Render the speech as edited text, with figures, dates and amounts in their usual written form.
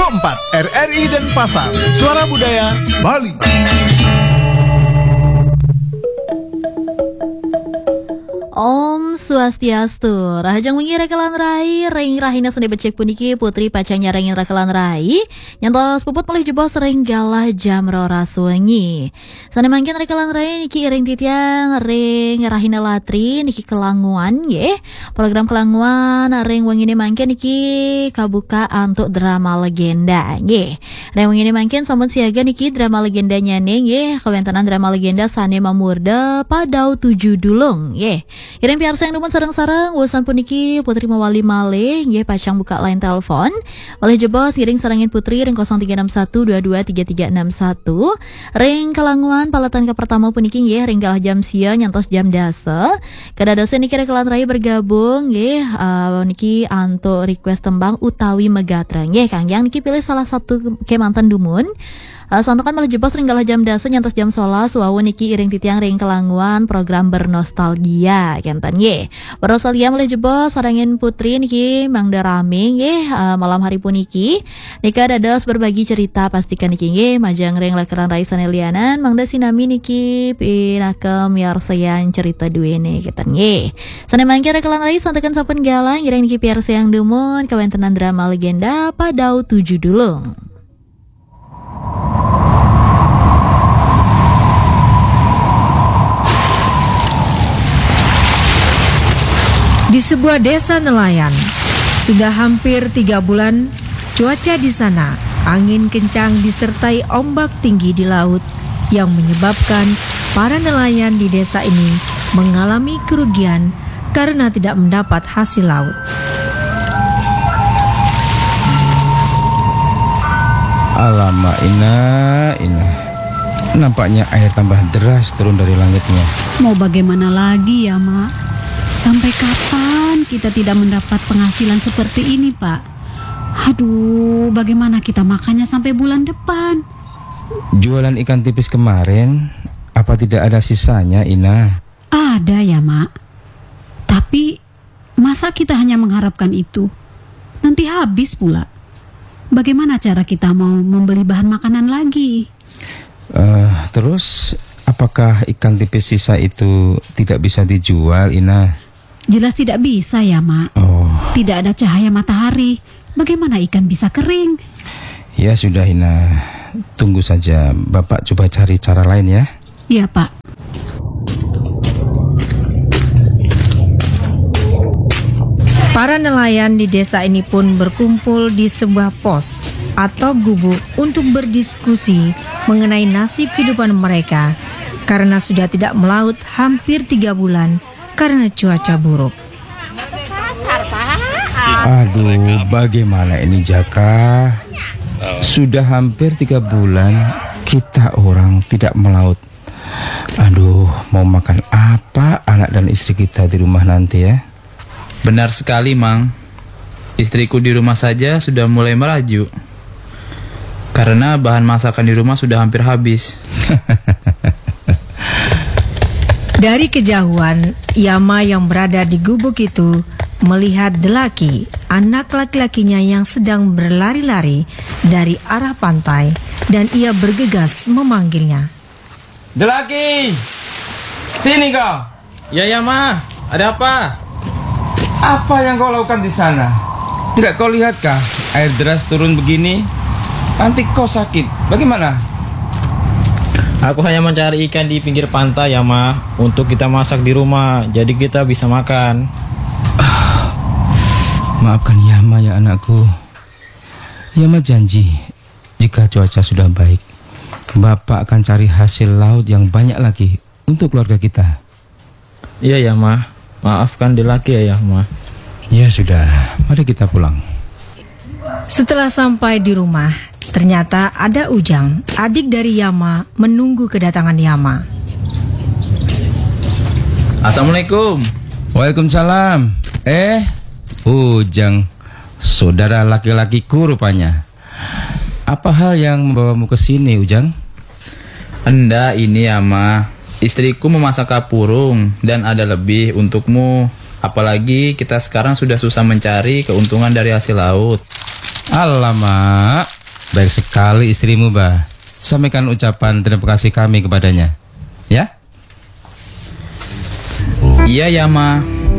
4 RRI Denpasar. Suara Budaya Bali. Om Swastiastu, rahajang wengi rekalan rai, ring rahina seni becek puniki putri pacanya rengin rekalan rai, nyantos puput melih jebos ring galah jam roras wengi. Sana mangkin rekalan rai niki ring titiang, ring rahina latri niki kelanguan ye. Program kelanguan ring wengi ini mangkin niki kabuka untuk drama legenda ye. Ring wengi ini mangkin sambut siaga niki drama legendanya ning ye, kawentanan drama legenda Sane Mamurda Padau 7 Dulung ye. Kirim piar sayang dumun sarang-sarang wusan puniki putri mawali malih nggih pacang buka line telepon oleh jebos kiring sarangin putri ring 0361223361 ring Kalanguan palatan ke pertama puniki nggih ring galah jam sia nyantos jam dasa kadadose niki rekelan raya bergabung nggih niki anto request tembang utawi megatra nggih Kang yang niki pilih salah satu kemanten dumun. Santokan malah jebos ring galah jam dasa nyantos jam 11 wawu niki iring titiang ring Kelanguan program bernostalgia kenten ye. Bernostalgia malah jebos sarangin putri niki mangda rame ye malam hari puniki. Nika dados berbagi cerita pastikan niki ye majang ring lekeran Raisa Nelianan mangda sinami niki pinakem yar sayan cerita duene kenten ye. Sana mangke rekelan Raisa santakan sapen galang iring niki piar sayang dumun kawentenan drama legenda Padau 7 Dulung. Di sebuah desa nelayan, sudah hampir 3 bulan, cuaca di sana, angin kencang disertai ombak tinggi di laut yang menyebabkan para nelayan di desa ini mengalami kerugian karena tidak mendapat hasil laut. Alamak, Ina. Nampaknya air tambah deras turun dari langitnya. Mau bagaimana lagi ya, Mak? Sampai kapan kita tidak mendapat penghasilan seperti ini, Pak? Aduh, bagaimana kita makannya sampai bulan depan? Jualan ikan tipis kemarin, apa tidak ada sisanya, Ina? Ada ya, Mak. Tapi, masa kita hanya mengharapkan itu? Nanti habis pula. Bagaimana cara kita mau membeli bahan makanan lagi? Terus, apakah ikan tipis sisa itu tidak bisa dijual, Ina? Jelas tidak bisa ya, Mak. Tidak ada cahaya matahari. Bagaimana ikan bisa kering? Ya sudah, Ina. Tunggu saja. Bapak coba cari cara lain ya. Iya, Pak. Para nelayan di desa ini pun berkumpul di sebuah pos atau gubuk untuk berdiskusi mengenai nasib kehidupan mereka karena sudah tidak melaut hampir 3 bulan karena cuaca buruk. Aduh, bagaimana ini Jaka? Sudah hampir 3 bulan kita orang tidak melaut. Aduh, mau makan apa anak dan istri kita di rumah nanti ya? Benar sekali, Mang. Istriku di rumah saja sudah mulai melaju. Karena bahan masakan di rumah sudah hampir habis. Dari kejauhan, Yama yang berada di gubuk itu melihat Delaki, anak laki-lakinya yang sedang berlari-lari dari arah pantai, dan ia bergegas memanggilnya. Delaki, sini kau. Ya, Yama. Ada apa? Apa yang kau lakukan di sana? Tidak kau lihatkah air deras turun begini? Nanti kau sakit. Bagaimana? Aku hanya mencari ikan di pinggir pantai ya, Ma, untuk kita masak di rumah, jadi kita bisa makan. Maafkan Yama ya anakku. Yama janji, jika cuaca sudah baik, Bapak akan cari hasil laut yang banyak lagi untuk keluarga kita. Iya ya, Ma. Maafkan Delaki ya, Ma. Ya sudah, mari kita pulang. Setelah sampai di rumah, ternyata ada Ujang, adik dari Yama, menunggu kedatangan Yama. Assalamualaikum. Waalaikumsalam. Ujang, saudara laki-lakiku rupanya. Apa hal yang membawamu ke sini, Ujang? Enda ini Yama. Istriku memasak kapurung dan ada lebih untukmu. Apalagi kita sekarang sudah susah mencari keuntungan dari hasil laut. Alamak, Baik sekali istrimu, Bah. Sampaikan ucapan terima kasih kami kepadanya. Ya? Iya ya, Ma.